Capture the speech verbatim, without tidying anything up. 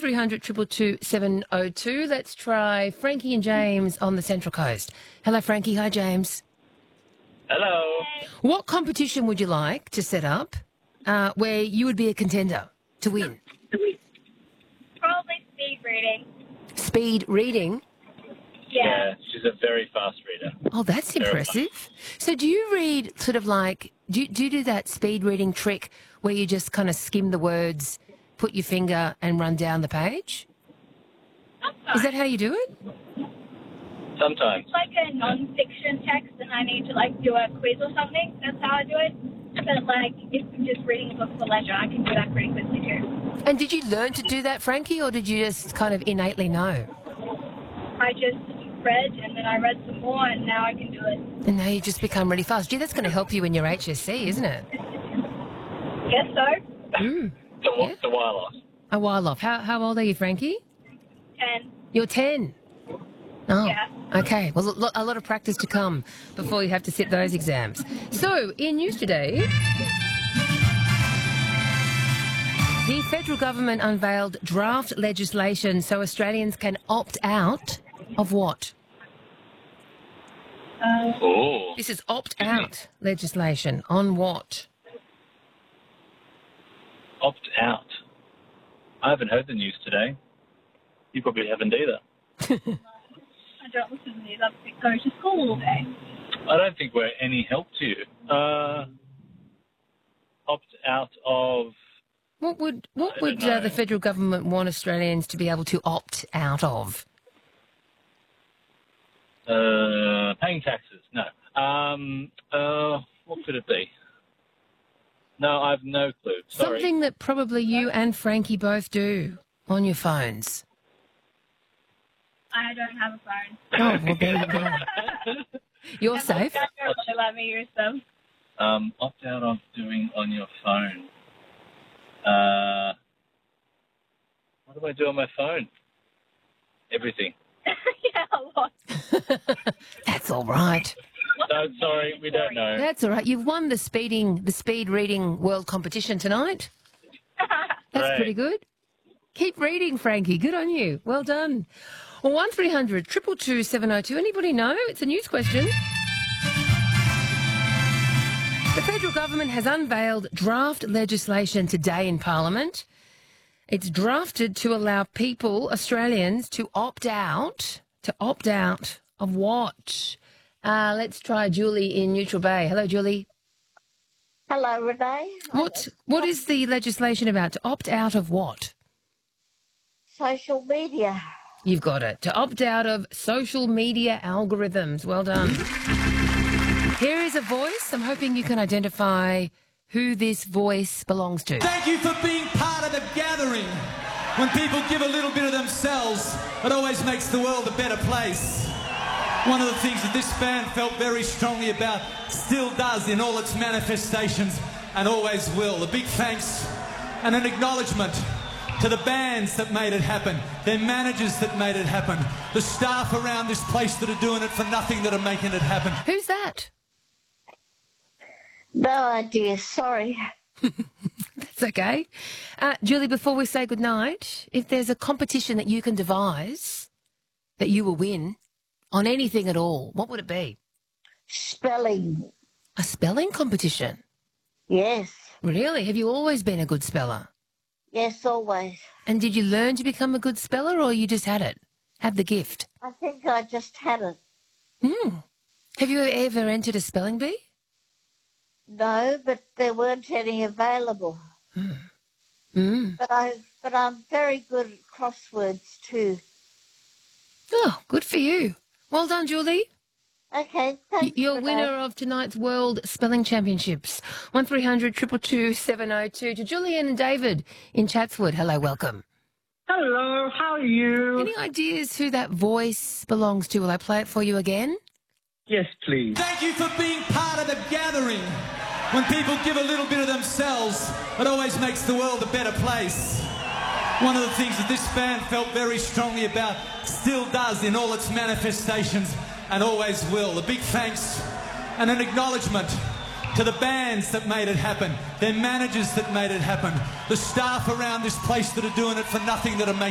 three hundred two two two seven oh two. Let's try Frankie and James on the Central Coast. Hello, Frankie. Hi, James. Hello. What competition would you like to set up uh, where you would be a contender to win? Probably speed reading. Speed reading? Yeah. Yeah, she's a very fast reader. Oh, that's Very impressive. So do you read sort of like, do you, do you do that speed reading trick where you just kind of skim the words, put your finger and run down the page? Is that how you do it? Sometimes. It's like a non-fiction text and I need to like do a quiz or something. That's how I do it. But like if I'm just reading a book for leisure, I can do that pretty quickly too. And did you learn to do that, Frankie, or did you just kind of innately know? I just read and then I read some more and now I can do it. And now you just become really fast. Gee, that's going to help you in your H S C, isn't it? Guess so. Mm. It's a, Yeah. it's a while off. A while off. How, how old are you, Frankie? Ten. You're ten. Oh, Yeah. okay. Well, a lot, a lot of practice to come before you have to sit those exams. So, in news today, the federal government unveiled draft legislation so Australians can opt out of what? Uh, Oh. This is opt-out legislation on what? Opt out. I haven't heard the news today. You probably haven't either. I don't listen to these. I go to school all day. I don't think we're any help to you. Uh, opt out of... What would what I would don't uh, know. the federal government want Australians to be able to opt out of? Uh, paying taxes. No. Um, uh, what could it be? No, I have no clue. Sorry. Something that probably you and Frankie both do on your phones. I don't have a phone. Oh, well, there you go. You're safe. They don't really let me use them. Um, opt out of doing on your phone. Uh, what do I do on my phone? Everything. Yeah, a lot. That's all right. No, sorry, we don't know. That's all right. You've won the speeding, the speed reading world competition tonight. That's Right. pretty good. Keep reading, Frankie. Good on you. Well done. Well, one three hundred two two two seven oh two. Anybody know? It's a news question. The federal government has unveiled draft legislation today in Parliament. It's drafted to allow people, Australians, to opt out, to opt out of what? Uh, let's try Julie in Neutral Bay. Hello, Julie. Hello, Renee. What What is the legislation about? To opt out of what? Social media. You've got it. To opt out of social media algorithms. Well done. Here is a voice. I'm hoping you can identify who this voice belongs to. Thank you for being part of the gathering. When people give a little bit of themselves, it always makes the world a better place. One of the things that this band felt very strongly about, still does in all its manifestations, and always will. A big thanks and an acknowledgement to the bands that made it happen, their managers that made it happen, the staff around this place that are doing it for nothing that are making it happen. Who's that? No idea, sorry. It's okay. Uh, Julie, before we say goodnight, if there's a competition that you can devise that you will win on anything at all, what would it be? Spelling. A spelling competition? Yes. Really? Have you always been a good speller? Yes, always. And did you learn to become a good speller or you just had it? Had the gift? I think I just had it. Hmm. Have you ever entered a spelling bee? No, but there weren't any available. Hmm. But I but I'm very good at crosswords too. Oh, good for you. Well done, Julie. Okay, Y- thanks. You're Renee. winner of tonight's World Spelling Championships. one three hundred two two two seven oh two. To Julian and David in Chatswood. Hello, welcome. Hello, how are you? Any ideas who that voice belongs to? Will I play it for you again? Yes, please. Thank you for being part of the gathering. When people give a little bit of themselves, it always makes the world a better place. One of the things that this band felt very strongly about, still does in all its manifestations, and always will. A big thanks and an acknowledgement to the bands that made it happen, their managers that made it happen, the staff around this place that are doing it for nothing that are making